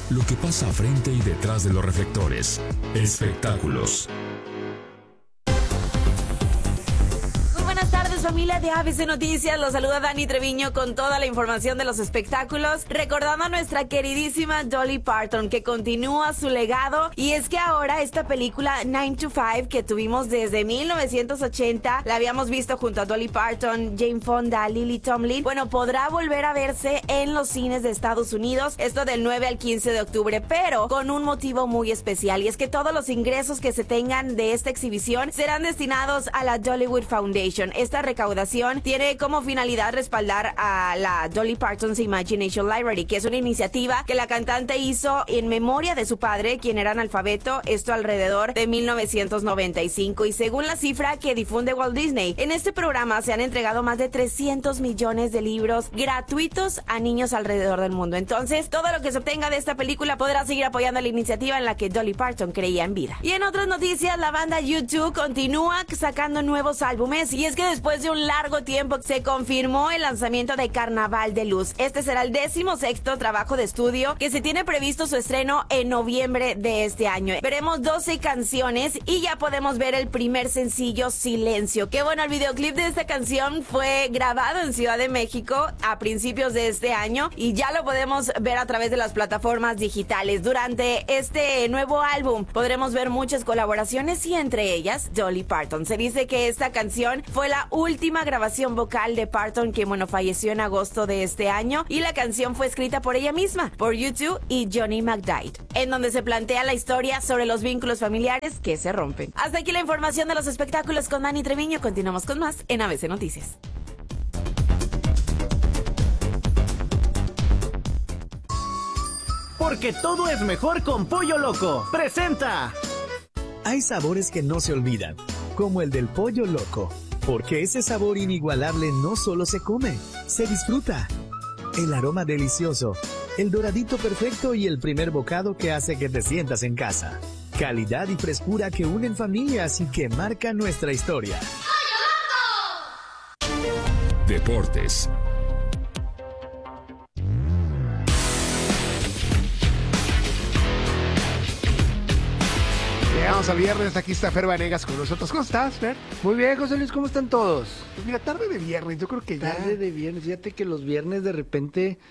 Lo que pasa frente y detrás de los reflectores. Espectáculos. Familia de ABC Noticias, los saluda Dani Treviño con toda la información de los espectáculos, recordando a nuestra queridísima Dolly Parton, que continúa su legado, y es que ahora esta película 9 to 5 que tuvimos desde 1980, la habíamos visto junto a Dolly Parton, Jane Fonda, Lily Tomlin, bueno, podrá volver a verse en los cines de Estados Unidos, esto del 9 al 15 de octubre, pero con un motivo muy especial, y es que todos los ingresos que se tengan de esta exhibición serán destinados a la Dollywood Foundation. Esta recaudación tiene como finalidad respaldar a la Dolly Parton's Imagination Library, que es una iniciativa que la cantante hizo en memoria de su padre, quien era analfabeto, esto alrededor de 1995, y según la cifra que difunde Walt Disney, en este programa se han entregado más de 300 millones de libros gratuitos a niños alrededor del mundo. Entonces, todo lo que se obtenga de esta película podrá seguir apoyando la iniciativa en la que Dolly Parton creía en vida. Y en otras noticias, la banda U2 continúa sacando nuevos álbumes, y es que después de un largo tiempo se confirmó el lanzamiento de Carnaval de Luz. Este será el 16º trabajo de estudio que se tiene previsto su estreno en noviembre de este año. Veremos 12 canciones y ya podemos ver el primer sencillo, Silencio. Que bueno, el videoclip de esta canción fue grabado en Ciudad de México a principios de este año y ya lo podemos ver a través de las plataformas digitales. Durante este nuevo álbum podremos ver muchas colaboraciones y entre ellas Dolly Parton. Se dice que esta canción fue la última grabación vocal de Parton, que bueno, falleció en agosto de este año, y la canción fue escrita por ella misma, por U2 y Johnny McDaid, en donde se plantea la historia sobre los vínculos familiares que se rompen. Hasta aquí la información de los espectáculos con Dani Treviño. Continuamos con más en ABC Noticias. Porque todo es mejor con Pollo Loco. ¡Presenta! Hay sabores que no se olvidan, como el del Pollo Loco. Porque ese sabor inigualable no solo se come, se disfruta. El aroma delicioso, el doradito perfecto y el primer bocado que hace que te sientas en casa. Calidad y frescura que unen familias y que marcan nuestra historia. Deportes. Llegamos al viernes, aquí está Fer Vanegas con nosotros. ¿Cómo estás, Fer? Muy bien, José Luis, ¿cómo están todos? Pues mira, tarde de viernes, yo creo que ya... Tarde de viernes, fíjate que los viernes de repente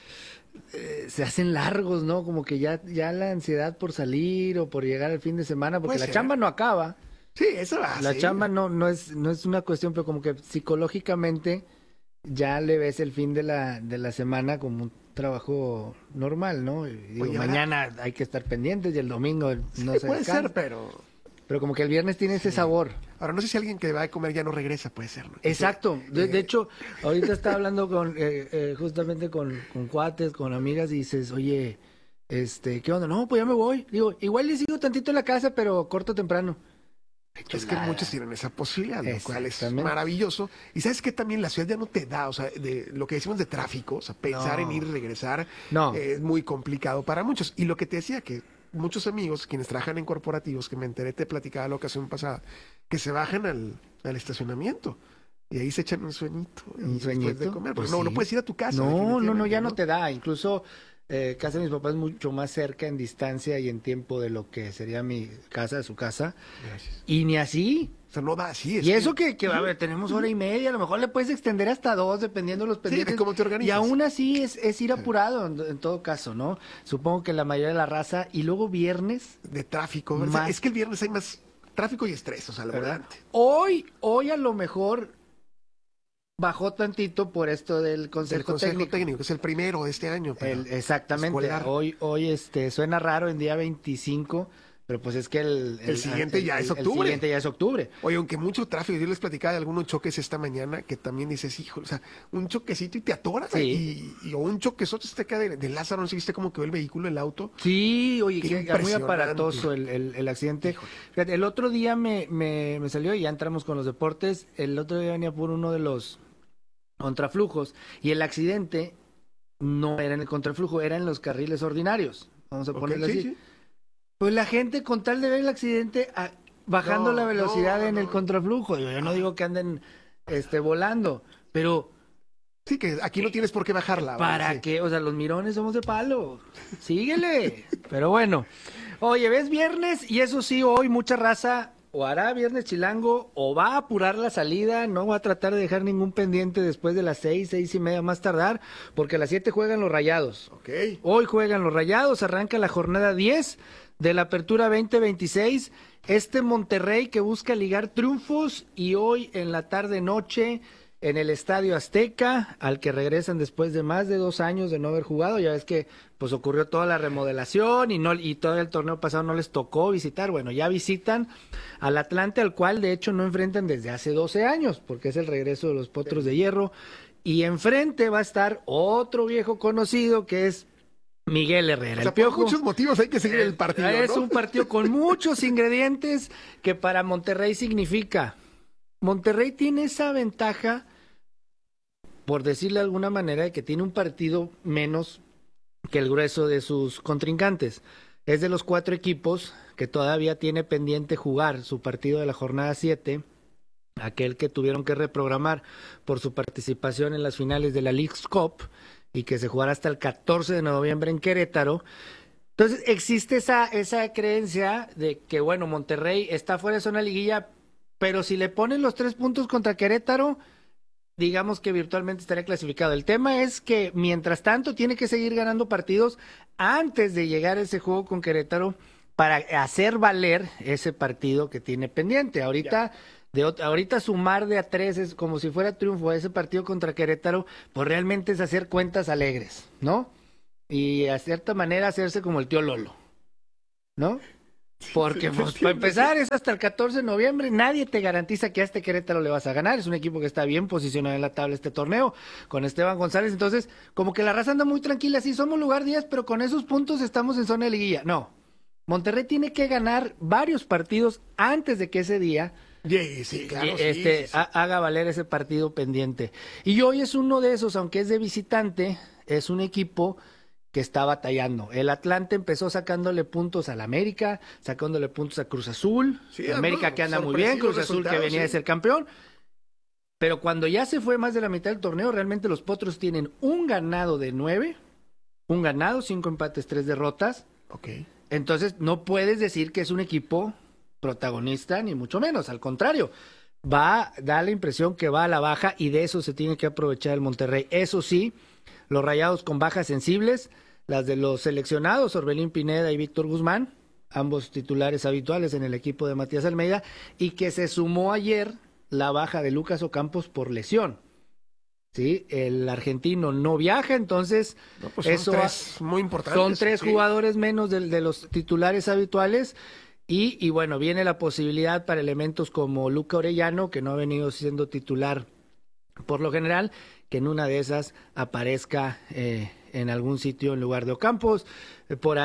se hacen largos, ¿no? Como que ya la ansiedad por salir o por llegar al fin de semana, porque la chamba no acaba. Sí, eso va. La chamba no es una cuestión, pero como que psicológicamente ya le ves el fin de la semana como un trabajo normal, ¿no? Y digo, Oye, mañana hay que estar pendientes y el domingo no sí, se puede descansa. ser, pero como que el viernes tiene ese sabor. ahora no sé si alguien que va a comer ya no regresa, puede ser, ¿no? Exacto. De hecho, ahorita estaba hablando con justamente con cuates, con amigas, y dices, oye, ¿qué onda? No, pues ya me voy. Digo, igual le sigo tantito en la casa, pero corto temprano. Es que muchos tienen esa posibilidad, lo cual es maravilloso. Y sabes que también la ciudad ya no te da, o sea, de lo que decimos de tráfico, o sea, pensar en ir y regresar es muy complicado para muchos. Y lo que te decía, que muchos amigos, quienes trabajan en corporativos, que me enteré, te platicaba la ocasión pasada, que se bajan al estacionamiento. Y ahí se echan un sueñito. Después de comer. Pues no puedes ir a tu casa. No, ya no te da. Incluso casa de mis papás es mucho más cerca en distancia y en tiempo de lo que sería mi casa, su casa. Gracias. Y ni así. O sea, no da así. Y eso que a ver, tenemos hora y media, a lo mejor le puedes extender hasta 2, dependiendo de los pendientes. Sí, de cómo te organizas. Y aún así es ir apurado en todo caso, ¿no? Supongo que la mayoría de la raza. Y luego viernes. De tráfico. O sea, es que el viernes hay más tráfico y estrés, o sea, la verdad. Hoy a lo mejor bajó tantito por esto del Consejo Técnico, que es el primero de este año. Exactamente. Escolar. Hoy suena raro en día 25, pero pues es que el siguiente ya es octubre. El siguiente ya es octubre. Oye, aunque mucho tráfico, yo les platicaba de algunos choques esta mañana que también dices, hijo, o sea, un choquecito y te atoras. Sí. Y o un choquezote te queda de Lázaro, no sé si viste cómo quedó el vehículo, el auto. Sí, oye, Qué que muy aparatoso el accidente. Fíjate, el otro día me salió, y ya entramos con los deportes, el otro día venía por uno de los contraflujos, y el accidente no era en el contraflujo, era en los carriles ordinarios. Vamos a ponerlo así. Sí. Pues la gente, con tal de ver el accidente, bajando la velocidad en el contraflujo. Yo no digo que anden volando, pero Sí, que aquí no tienes por qué bajarla. ¿Para qué? O sea, los mirones somos de palo. Síguele. Pero bueno. Oye, ves viernes y eso sí, hoy mucha raza o hará viernes chilango o va a apurar la salida. No va a tratar de dejar ningún pendiente después de las 6:30 más tardar, porque a las 7 juegan los Rayados. Okay. Hoy juegan los Rayados, arranca la jornada 10 de la Apertura 2026. Monterrey que busca ligar triunfos y hoy en la tarde-noche en el Estadio Azteca, al que regresan después de más de 2 años de no haber jugado. Ya ves que pues ocurrió toda la remodelación y todo el torneo pasado no les tocó visitar. Bueno, ya visitan al Atlante, al cual de hecho no enfrentan desde hace 12 años, porque es el regreso de los Potros de Hierro. Y enfrente va a estar otro viejo conocido que es Miguel Herrera. O sea, por muchos motivos hay que seguir el partido, ¿no? Es un partido con muchos ingredientes que para Monterrey significa. Monterrey tiene esa ventaja, por decirle de alguna manera, de que tiene un partido menos que el grueso de sus contrincantes. Es de los 4 equipos que todavía tiene pendiente jugar su partido de la jornada 7, aquel que tuvieron que reprogramar por su participación en las finales de la Leagues Cup y que se jugará hasta el 14 de noviembre en Querétaro. Entonces existe esa creencia de que, bueno, Monterrey está fuera de zona liguilla, pero si le ponen los 3 puntos contra Querétaro, digamos que virtualmente estaría clasificado. El tema es que, mientras tanto, tiene que seguir ganando partidos antes de llegar a ese juego con Querétaro para hacer valer ese partido que tiene pendiente. Ahorita sumar de a 3 es como si fuera triunfo a ese partido contra Querétaro, pues realmente es hacer cuentas alegres, ¿no? Y a cierta manera hacerse como el tío Lolo, ¿no? Porque pues, para empezar es hasta el 14 de noviembre, nadie te garantiza que a este Querétaro le vas a ganar. Es un equipo que está bien posicionado en la tabla este torneo con Esteban González. Entonces como que la raza anda muy tranquila, sí, somos lugar 10, pero con esos puntos estamos en zona de liguilla. No, Monterrey tiene que ganar varios partidos antes de que ese día haga valer ese partido pendiente. Y hoy es uno de esos, aunque es de visitante, es un equipo que está batallando. El Atlante empezó sacándole puntos al América, sacándole puntos a Cruz Azul, América que anda muy bien, Cruz Azul que venía de ser campeón, pero cuando ya se fue más de la mitad del torneo, realmente los Potros tienen un ganado de 9, un ganado, 5 empates, 3 derrotas. Okay. Entonces no puedes decir que es un equipo protagonista, ni mucho menos, al contrario, da la impresión que va a la baja y de eso se tiene que aprovechar el Monterrey. Eso sí, los Rayados con bajas sensibles, las de los seleccionados, Orbelín Pineda y Víctor Guzmán, ambos titulares habituales en el equipo de Matías Almeida, y que se sumó ayer la baja de Lucas Ocampos por lesión. Sí, el argentino no viaja, entonces pues eso son 3 muy importantes. Son 3 jugadores menos de los titulares habituales. Y bueno, viene la posibilidad para elementos como Luca Orellano, que no ha venido siendo titular por lo general, que en una de esas aparezca en algún sitio en lugar de Ocampos. Por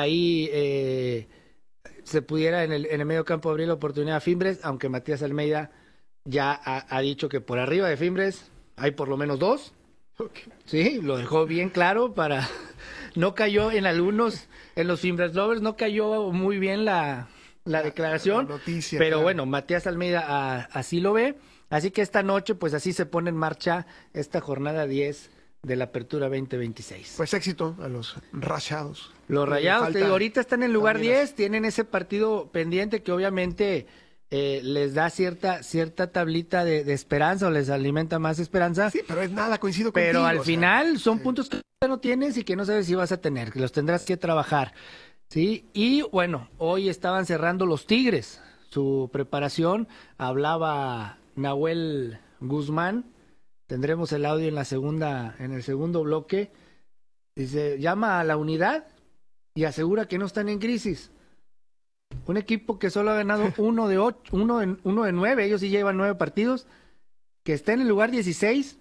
ahí se pudiera en el medio campo abrir la oportunidad a Fimbres, aunque Matías Almeida ya ha dicho que por arriba de Fimbres hay por lo menos 2. Okay. Sí, lo dejó bien claro para... No cayó en los Fimbres Lovers, no cayó muy bien la declaración, la noticia, pero claro. Bueno, Matías Almeida así lo ve, así que esta noche pues así se pone en marcha esta jornada 10 de la Apertura 2026. Pues éxito a los Rayados. Los Rayados, te digo, ahorita están en el lugar 10, tienen ese partido pendiente que obviamente les da cierta tablita de esperanza o les alimenta más esperanza. Sí, pero es nada, coincido contigo. Pero al final son puntos que no tienes y que no sabes si vas a tener, que los tendrás que trabajar. Sí, y bueno, hoy estaban cerrando los Tigres su preparación, hablaba Nahuel Guzmán, tendremos el audio en el segundo bloque. Dice, llama a la unidad y asegura que no están en crisis. Un equipo que solo ha ganado uno de 9, ellos sí llevan 9 partidos, que está en el lugar 16.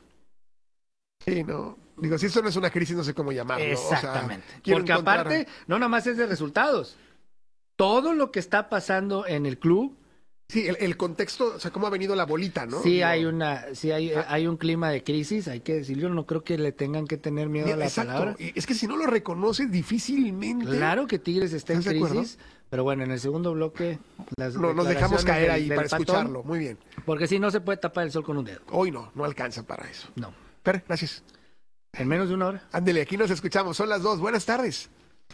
Sí, no. Digo, si esto no es una crisis, no sé cómo llamarlo. Exactamente. O sea, porque aparte, no nada más es de resultados. Todo lo que está pasando en el club. Sí, el contexto, o sea, cómo ha venido la bolita, ¿no? Sí, hay un clima de crisis, hay que decirlo, no creo que le tengan que tener miedo a la palabra. Y es que si no lo reconoce, difícilmente. Claro que Tigres está en crisis, pero bueno, en el segundo bloque nos dejamos caer ahí para escucharlo, muy bien. Porque si no se puede tapar el sol con un dedo. Hoy no alcanza para eso. No. Pero, gracias. En menos de una hora. Ándele, aquí nos escuchamos. Son las 2. Buenas tardes.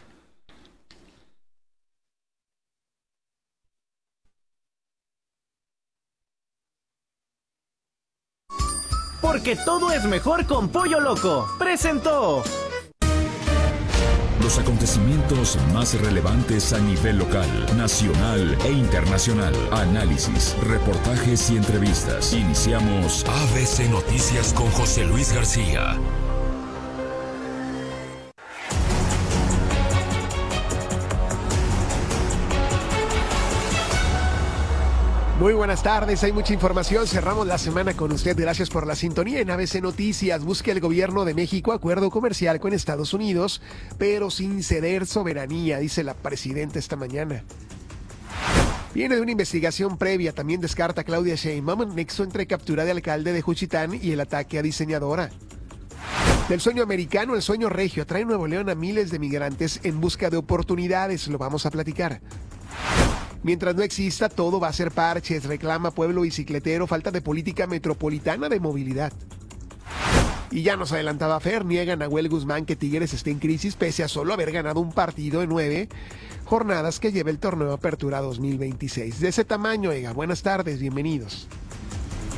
Porque todo es mejor con Pollo Loco. Presentó Los acontecimientos más relevantes a nivel local, nacional e internacional. Análisis, reportajes y entrevistas. Iniciamos ABC Noticias con José Luis García. Muy buenas tardes, hay mucha información. Cerramos la semana con usted. Gracias por la sintonía en ABC Noticias. Busca el gobierno de México acuerdo comercial con Estados Unidos, pero sin ceder soberanía, dice la presidenta esta mañana. Viene de una investigación previa, también descarta Claudia Sheinbaum nexo entre captura de alcalde de Juchitán y el ataque a diseñadora. Del sueño americano, el sueño regio trae Nuevo León a miles de migrantes en busca de oportunidades. Lo vamos a platicar. Mientras no exista, todo va a ser parches, reclama pueblo bicicletero, falta de política metropolitana de movilidad. Y ya nos adelantaba Fer, niega Nahuel Guzmán que Tigres esté en crisis pese a solo haber ganado un partido en 9 jornadas que lleva el torneo Apertura 2026. De ese tamaño, buenas tardes, bienvenidos.